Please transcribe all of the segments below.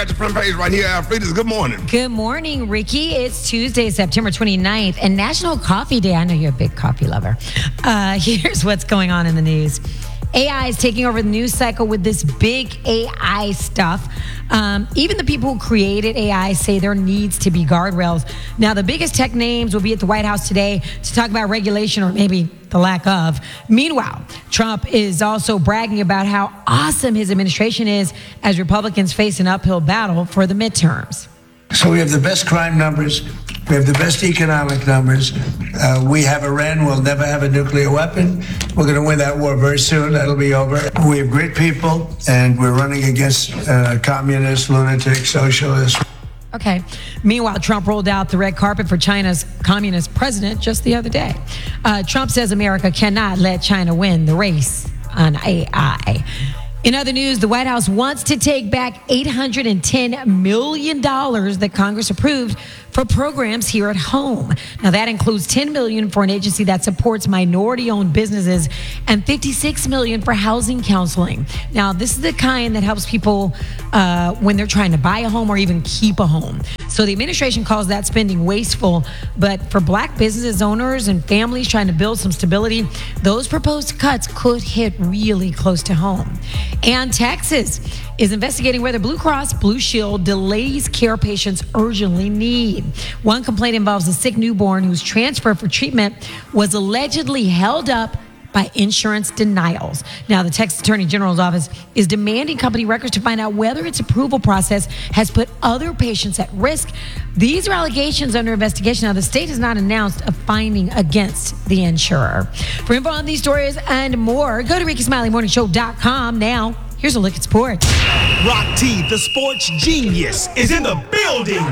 At the front page right here, Alfredas, good morning. Good morning, Ricky. It's Tuesday, September 29th, and National Coffee Day. I know you're a big coffee lover. Here's what's going on in the news. AI is taking over the news cycle with this big AI stuff. Even the people who created AI say there needs to be guardrails. Now, the biggest tech names will be at the White House today to talk about regulation or maybe the lack of. Meanwhile, Trump is also bragging about how awesome his administration is as Republicans face an uphill battle for the midterms. So we have the best crime numbers. We have the best economic numbers. We have Iran. We'll never have a nuclear weapon. We're going to win that war very soon. That'll be over. We have great people, and we're running against communists, lunatics, socialists. Okay. Meanwhile, Trump rolled out the red carpet for China's communist president just the other day. Trump says America cannot let China win the race on AI. In other news, the White House wants to take back $810 million that Congress approved for programs here at home. Now, that includes $10 million for an agency that supports minority-owned businesses and $56 million for housing counseling. Now, this is the kind that helps people when they're trying to buy a home or even keep a home. So the administration calls that spending wasteful, but for black business owners and families trying to build some stability, those proposed cuts could hit really close to home. And Texas is investigating whether Blue Cross Blue Shield delays care patients urgently need. One complaint involves a sick newborn whose transfer for treatment was allegedly held up by insurance denials. Now, the Texas Attorney General's office is demanding company records to find out whether its approval process has put other patients at risk. These are allegations under investigation. Now, the state has not announced a finding against the insurer. For info on these stories and more, go to RickySmileyMorningShow.com. Now, here's a look at sports. Rock T, the sports genius, is in the building.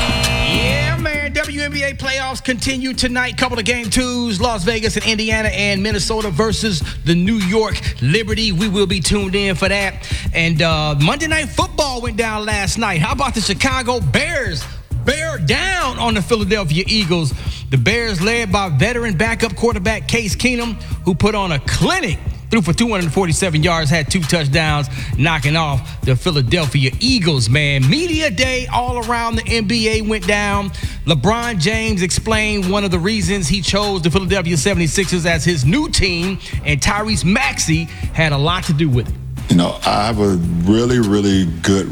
Yeah, man. WNBA playoffs continue tonight. Couple of game twos. Las Vegas and Indiana and Minnesota versus the New York Liberty. We will be tuned in for that. And Monday Night Football went down last night. How about the Chicago Bears? Bear down on the Philadelphia Eagles. The Bears led by veteran backup quarterback Case Keenum, who put on a clinic. Threw for 247 yards, had 2 touchdowns, knocking off the Philadelphia Eagles, man. Media day all around the NBA went down. LeBron James explained one of the reasons he chose the Philadelphia 76ers as his new team, and Tyrese Maxey had a lot to do with it. You know, I have a really, really good,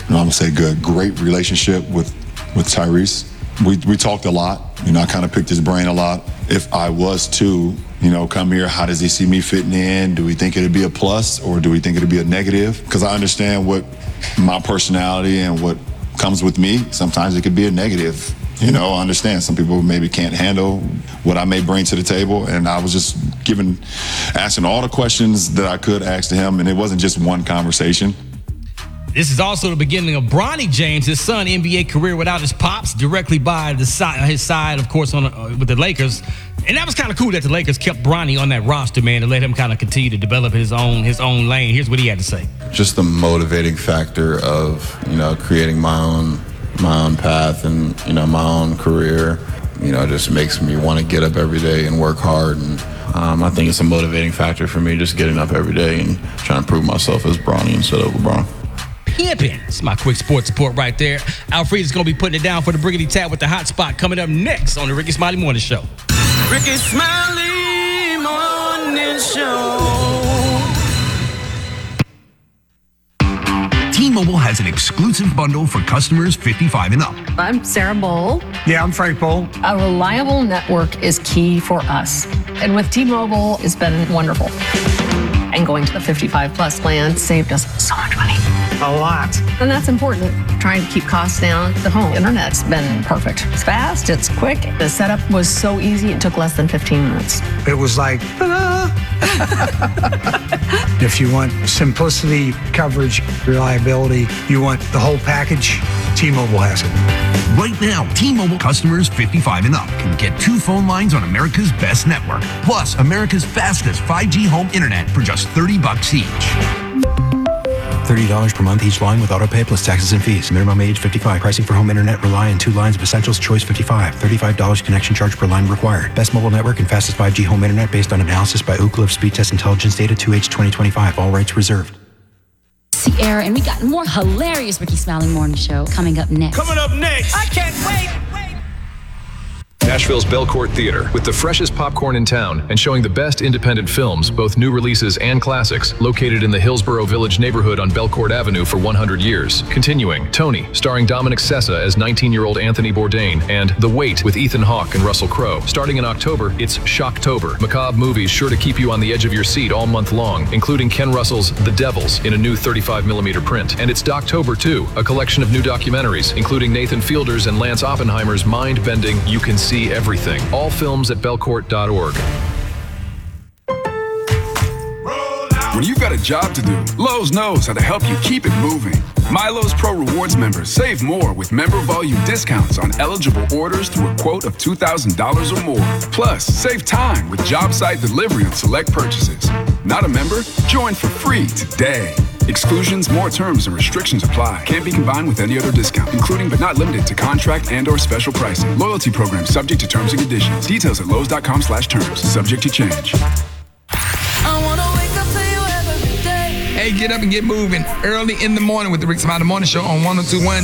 great relationship with Tyrese. We talked a lot. You know, I kind of picked his brain a lot. If I was to, come here, how does he see me fitting in? Do we think it'd be a plus or do we think it'd be a negative? Because I understand what my personality and what comes with me. Sometimes it could be a negative. I understand some people maybe can't handle what I may bring to the table. And I was just asking all the questions that I could ask to him. And it wasn't just one conversation. This is also the beginning of Bronny James, his son, NBA career without his pops, directly by his side, of course, with the Lakers. And that was kind of cool that the Lakers kept Bronny on that roster, man, to let him kind of continue to develop his own lane. Here's what he had to say. Just the motivating factor of, creating my own path and, my own career, just makes me want to get up every day and work hard. And I think it's a motivating factor for me, just getting up every day and trying to prove myself as Bronny instead of LeBron. Pimpin'. It's my quick sports report right there. Alfred is going to be putting it down for the Briggity Tab with the hot spot coming up next on the Ricky Smiley Morning Show. Ricky Smiley Morning Show. T-Mobile has an exclusive bundle for customers 55 and up. I'm Sarah Bowl. Yeah, I'm Frank Bowl. A reliable network is key for us. And with T-Mobile, it's been wonderful. And going to the 55 plus plan saved us so much money. A lot. And that's important. Trying to keep costs down. The home internet's been perfect. It's fast, it's quick. The setup was so easy, it took less than 15 minutes. It was like, ta-da! If you want simplicity, coverage, reliability, you want the whole package, T-Mobile has it. Right now, T-Mobile customers 55 and up can get 2 phone lines on America's best network, plus America's fastest 5G home internet for just $30 each. $30 per month each line with autopay plus taxes and fees. Minimum age 55. Pricing for home internet rely on 2 lines of Essentials Choice 55. $35 connection charge per line required. Best mobile network and fastest 5G home internet based on analysis by Ookla of Speed Test Intelligence Data 2H 2025. All rights reserved. off-the-air, and we got more hilarious Ricky Smiling Morning Show coming up next. Coming up next. I can't wait. Nashville's Belcourt Theater, with the freshest popcorn in town and showing the best independent films, both new releases and classics, located in the Hillsborough Village neighborhood on Belcourt Avenue for 100 years. Continuing, Tony, starring Dominic Sessa as 19-year-old Anthony Bourdain, and The Wait with Ethan Hawke and Russell Crowe. Starting in October, it's Shocktober, macabre movies sure to keep you on the edge of your seat all month long, including Ken Russell's The Devils in a new 35mm print. And it's Doctober too, a collection of new documentaries, including Nathan Fielder's and Lance Oppenheimer's mind-bending You Can See Everything. All films at belcourt.org. When you've got a job to do, Lowe's knows how to help you keep it moving. MyLowe's Pro Rewards members save more with member volume discounts on eligible orders through a quote of $2,000 or more. Plus, save time with job site delivery on select purchases. Not a member? Join for free today. Exclusions, more terms, and restrictions apply. Can't be combined with any other discount, including but not limited to contract and/or special pricing. Loyalty program subject to terms and conditions. Details at lowes.com/terms. Subject to change. I wanna wake up to you every day. Hey, get up and get moving early in the morning with the Rick Smiley Morning Show on 102.1